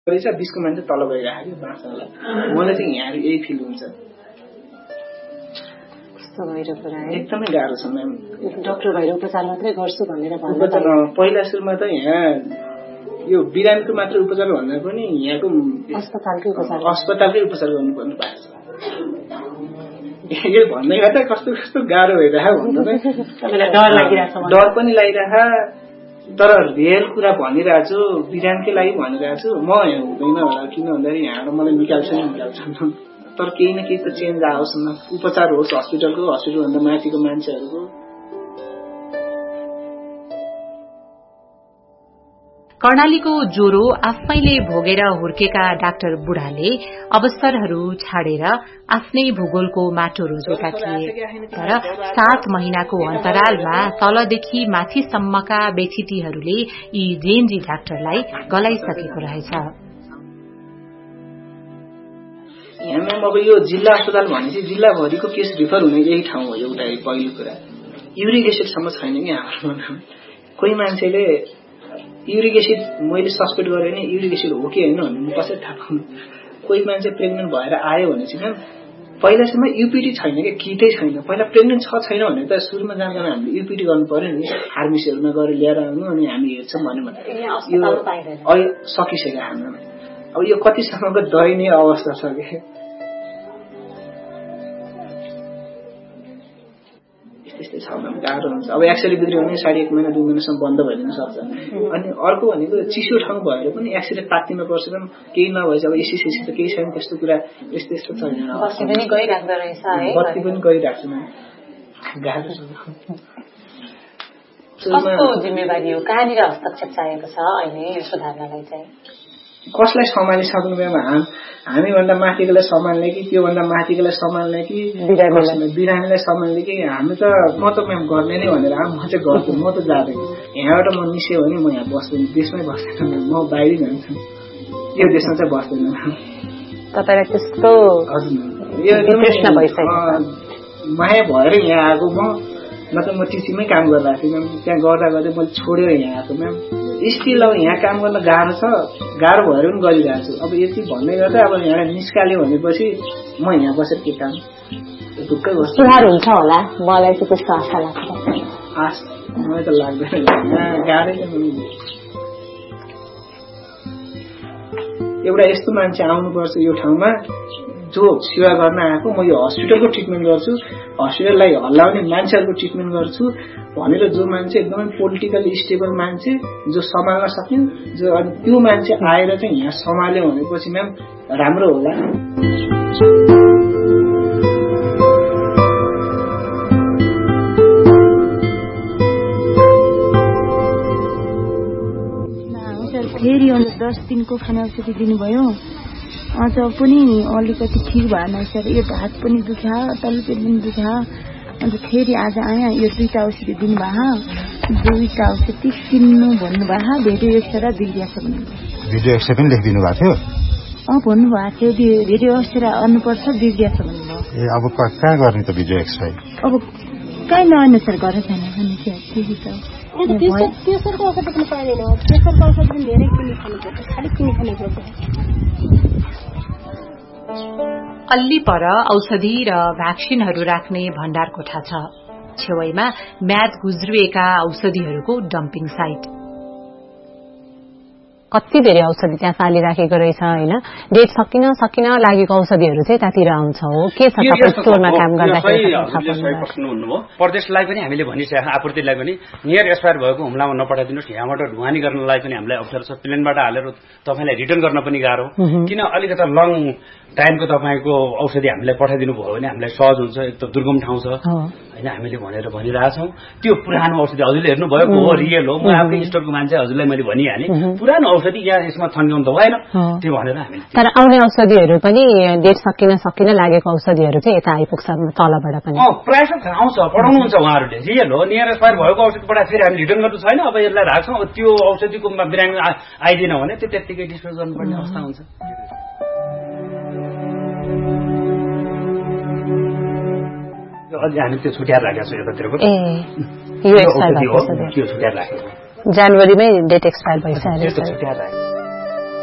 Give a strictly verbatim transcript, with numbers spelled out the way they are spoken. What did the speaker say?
रहेछ बिसको मान्छे तल गइराखेको बाँच्नलाई मलाई चाहिँ यहाँ यही फिल हुन्छ एकदमै गाह्रो छ म्याम डाक्टर भएर उपचार मात्रै गर्छु भनेर उपचार पहिला सुरुमा त यहाँ यो बिरामीको मात्र उपचार भन्दा पनि यहाँको अस्पतालकै उपचार अस्पतालकै उपचार गर्नुपर्ने भएको छ यो भन्दै गर्दा कस्तो कस्तो गाह्रो भइरहेको डर पनि लागिरहेको तर रियल कुरा भनिरहेको छु बिरामीकै लागि भनिरहेको छु म यहाँ हुँदैन होला किन भन्दाखेरि यहाँबाट मलाई निकाल्छ नि निकाल्छ तर केही न केही त चेन्ज आओस् न उपचार होस् हस्पिटलको हस्पिटलभन्दा माथिको मान्छेहरूको कर्णालीको ज्वरो आफैले भोगेर हुर्केका डाक्टर बुढाले अवसरहरू छाडेर आफ्नै भूगोलको माटो रोजेका थिए तर सात महिनाको अन्तरालमा तलदेखि माथिसम्मका व्यथितिहरूले यी जेएनजी डाक्टरलाई गलाइसकेको रहेछ यहाँ म्याम अब यो जिल्ला अस्पताल भनेपछि जिल्लाभरिको केस रिफर हुने यही ठाउँ हो एउटा पहिलो कुरा युरिक एसिडसम्म छैन कि हाम्रो कोही मान्छेले युरिक एसिड मैले सस्पेक्ट गरेँ भने युरिक एसिड हो कि होइन भन्ने कसरी थाहा पाउनु कोही मान्छे प्रेग्नेन्ट भएर आयो भने चाहिँ म्याम पहिलासम्म युपिटी छैन कि किटै छैन पहिला प्रेग्नेन्ट छ छैन भने त सुरुमा जाँदा हामीले युपिटी गर्नु पर्यो नि फार्मेसीहरूमा गएर ल्याएर आउनु अनि हामी हेर्छौँ भन्यो भने यो अहिले सकिसक्यो हाम्रोमा अब यो कतिसम्मको दयनीय अवस्था छ कि त्यस्तै छ गाह्रो हुन्छ अब एक्सरे बिग्रियो भने साढे एक महिना दुई महिनासम्म बन्द भइदिन सक्छ अनि अर्को भनेको चिसो ठाउँ भएर पनि एक्सरे तात्तिन पर्छ पनि केही नभएछ अब एसी सेसी त केही छैन त्यस्तो कुरा यस्तो यस्तो छ बत्ती पनि गइराख्दो रहेछ है बत्ती पनि गइराख्छ गाह्रो छ कस्तो जिम्मेवारी हो कहाँनिर हस्तक्षेप चाहिएको छ अहिले यो सुधार्नलाई चाहिँ कसलाई सम्हालिसक्नु म्याम हामीभन्दा माथिकोलाई सम्हाल्ने कि त्योभन्दा माथिकोलाई सम्हाल्ने कि बिरामीलाई सम्हाल्ने कि हामी त म त म्याम गर्ने नै भनेर म चाहिँ गर्छु म त जाँदैन यहाँबाट म निस्क्यो भने म यहाँ बस्दैन देशमै बस्दैन म बाहिरै जान्छु यो देशमा चाहिँ बस्दैन तपाईँलाई त्यस्तो माया भएर यहाँ आएको म न त म टिचिङमै काम गरिरहेको थिएँ म्याम त्यहाँ गर्दा गर्दै मैले छोडेर यहाँ आएको म्याम स्टिल अब यहाँ काम गर्न गाह्रो छ गाह्रो भएर पनि गरिरहेको छु अब यति भन्दै गर्दा अब यहाँ निस्काल्यो भनेपछि म यहाँ बसेर के काम ढुक्कै गर्छु सुधार हुन्छ होला मलाई चाहिँ त्यस्तो आशा लाग्छ आश मलाई त लाग्दैन गाह्रै एउटा यस्तो मान्छे आउनुपर्छ यो ठाउँमा जो सेवा गर्न आएको म यो हस्पिटलको ट्रिटमेन्ट गर्छु हस्पिटललाई हल्लाउने मान्छेहरूको ट्रिटमेन्ट गर्छु भनेर जो मान्छे एकदमै पोलिटिकली स्टेबल मान्छे जो सम्हाल्न सक्ने जो अनि त्यो मान्छे आएर चाहिँ यहाँ सम्हाल्यो भनेपछि म्याम राम्रो होला फेरि अन्त दस दिनको खाना औषधि दिनुभयो अझ पनि अलिकति ठिक भएन सर यो हात पनि दुख्या तल्लो पेट पनि दुख्या अन्त फेरि आज आएँ यो दुईवटा औषधि दिनुभयो दुईवटा औषधि किन्नु भन्नुभयो भिडियो एक्सरा बिग्रिएछ भन्नुभयो भिडियो एक्सरा पनि लेखिदिनु भएको थियो अँ भन्नुभएको थियो भिडियो एक्सरा गर्नुपर्छ बिग्रिएछ भन्नुभयो ए अब कहाँ गर्ने त भिडियो एक्सरा अब कहीँ नअनुसार गरेर छैन भने चाहिँ ठिकै छ प्रेसरको औषधि पनि पाइँदैन प्रेसरको औषधि पनि धेरै किनी खानुपर्छ खालि किनी खाने पर्छ अल्ली पर औषधि र भ्याक्सिनहरू राख्ने भण्डार कोठा छ छेउमा म्याद गुज्रिएका औषधिहरूको डम्पिङ साइट कति धेरै औषधि त्यहाँ फालिराखेको रहेछ हैन डेट सकिन सकिन लागेको औषधिहरू चाहिँ त्यतिर आउँछ हो के छ तपाईं स्टोरमा काम गर्दाखेरि प्रदेशलाई पनि हामीले भनिसकेका आपूर्तिलाई पनि नियर एक्सपायर भएको हुम्लामा नपठाइदिनुस् यहाँबाट ढुवानी गर्नलाई पनि हामीलाई अप्ठ्यारो छ प्लेनबाट हालेर तपाईलाई रिटर्न गर्न पनि गाह्रो किन अलिकति लङ टाइमको तपाईको औषधि हामीलाई पठाइदिनु भयो भने हामीलाई सहज हुन्छ एक त दुर्गम ठाउँ छ हैन हामीले भनेर भनिरहेछौं त्यो पुरानो औषधि हजुरले हेर्नु भएको हो रियल हो म आफ्नै स्टोरको मान्छे हजुरलाई मैले भनिहाले पुरानो औषधि यहाँ यसमा थन्काउनु त भएन त्यो भनेर हामीले तर आउने औषधिहरू पनि डेट सकिन सकिन लागेको औषधिहरू चाहिँ यता आइपुग्छ तलबाट पनि अ प्राइस आउँछ पढाउनुहुन्छ उहाँहरूले रियल हो नियर एक्सपायर भएको औषधि पढा फेरि हामी रिटर्न गर्नु छैन अब यसलाई राख्छौं अब त्यो औषधिको बिरामी आइदिन भने त्यो त्यतिकै डिस्पोज गर्नुपर्ने अवस्था हुन्छ अझै हामी त्यो छुट्याएर राखेको छौँ यतातिर पनि ए यो एक्सपायर भएको छ त्यो छुट्याएर राखेको जनवरीमै डेट एक्सपायर भइसक्यो छुट्याएर राखेको